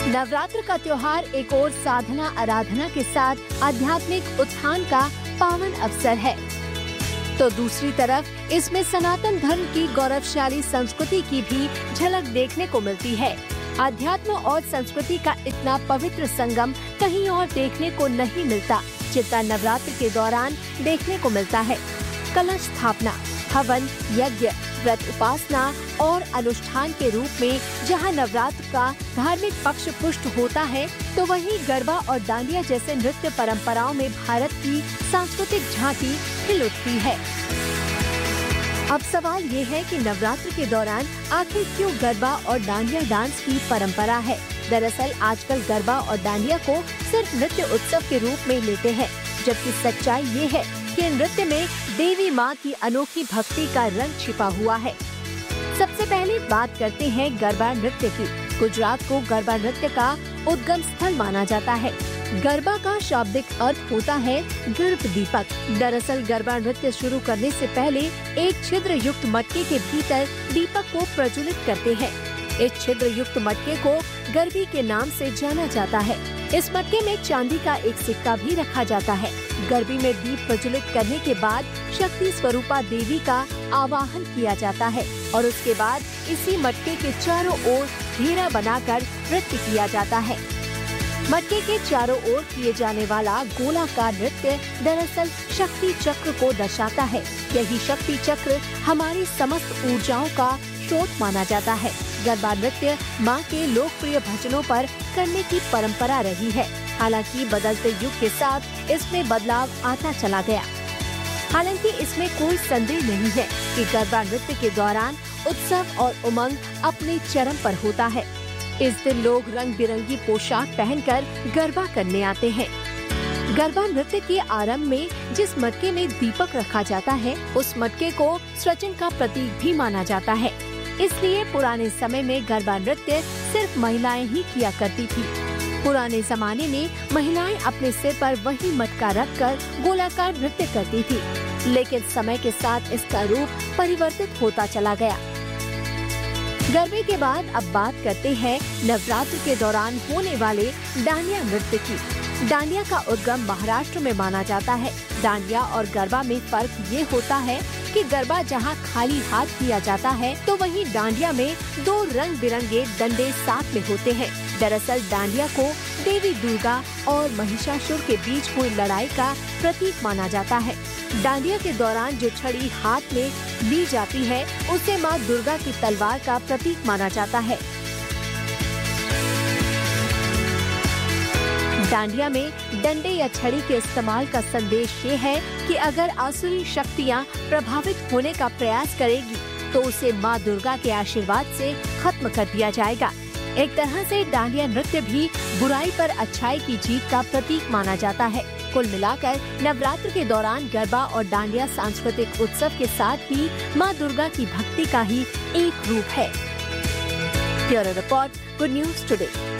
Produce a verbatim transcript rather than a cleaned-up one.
नवरात्र का त्योहार एक और साधना आराधना के साथ आध्यात्मिक उत्थान का पावन अवसर है, तो दूसरी तरफ इसमें सनातन धर्म की गौरवशाली संस्कृति की भी झलक देखने को मिलती है। आध्यात्म और संस्कृति का इतना पवित्र संगम कहीं और देखने को नहीं मिलता, जितना नवरात्र के दौरान देखने को मिलता है। कलश स्थापना, हवन, यज्ञ, व्रत, उपासना और अनुष्ठान के रूप में जहां नवरात्र का धार्मिक पक्ष पुष्ट होता है, तो वहीं गरबा और डांडिया जैसे नृत्य परंपराओं में भारत की सांस्कृतिक झांकी खिल उठती है। अब सवाल ये है कि नवरात्र के दौरान आखिर क्यों गरबा और डांडिया डांस की परंपरा है। दरअसल आजकल गरबा और डांडिया को सिर्फ नृत्य उत्सव के रूप में लेते हैं, जबकि सच्चाई ये है कि नृत्य में देवी माँ की अनोखी भक्ति का रंग छिपा हुआ है। सबसे पहले बात करते हैं गरबा नृत्य की। गुजरात को गरबा नृत्य का उद्गम स्थल माना जाता है। गरबा का शाब्दिक अर्थ होता है गर्भ दीपक। दरअसल गरबा नृत्य शुरू करने से पहले एक छिद्र युक्त मटके के भीतर दीपक को प्रज्वलित करते हैं। इस छिद्र युक्त मटके को गरबी के नाम से जाना जाता है। इस मटके में चांदी का एक सिक्का भी रखा जाता है। गरबी में दीप प्रज्वलित करने के बाद शक्ति स्वरूपा देवी का आवाहन किया जाता है और उसके बाद इसी मटके के चारों ओर घेरा बनाकर नृत्य किया जाता है। मटके के चारों ओर किए जाने वाला गोलाकार नृत्य दरअसल शक्ति चक्र को दर्शाता है। यही शक्ति चक्र हमारी समस्त ऊर्जाओं का स्रोत माना जाता है। गरबा नृत्य माँ के लोकप्रिय भजनों पर करने की परंपरा रही है। हालांकि बदलते युग के साथ इसमें बदलाव आता चला गया। हालांकि इसमें कोई संदेह नहीं है कि गरबा नृत्य के दौरान उत्सव और उमंग अपने चरम पर होता है। इस दिन लोग रंग बिरंगी पोशाक पहनकर गरबा करने आते हैं। गरबा नृत्य के आरंभ में जिस मटके में दीपक रखा जाता है, उस मटके को सृजन का प्रतीक भी माना जाता है। इसलिए पुराने समय में गरबा नृत्य सिर्फ महिलाएं ही किया करती थी। पुराने जमाने में महिलाएं अपने सिर पर वही मटका रखकर गोलाकार नृत्य करती थी, लेकिन समय के साथ इसका रूप परिवर्तित होता चला गया। गरबे के बाद अब बात करते हैं नवरात्र के दौरान होने वाले डांडिया नृत्य की। डांडिया का उद्गम महाराष्ट्र में माना जाता है। डांडिया और गरबा में फर्क ये होता है कि गरबा जहां खाली हाथ किया जाता है, तो वहीं डांडिया में दो रंग बिरंगे डंडे साथ में होते हैं। दरअसल डांडिया को देवी दुर्गा और महिषासुर के बीच हुई लड़ाई का प्रतीक माना जाता है। डांडिया के दौरान जो छड़ी हाथ में ली जाती है, उसे माँ दुर्गा की तलवार का प्रतीक माना जाता है। डांडिया में डंडे या छड़ी के इस्तेमाल का संदेश ये है कि अगर आसुरी शक्तियाँ प्रभावित होने का प्रयास करेगी, तो उसे माँ दुर्गा के आशीर्वाद से खत्म कर दिया जाएगा। एक तरह से डांडिया नृत्य भी बुराई पर अच्छाई की जीत का प्रतीक माना जाता है। कुल मिलाकर नवरात्र के दौरान गरबा और डांडिया सांस्कृतिक उत्सव के साथ ही माँ दुर्गा की भक्ति का ही एक रूप है। Bureau report, good news today.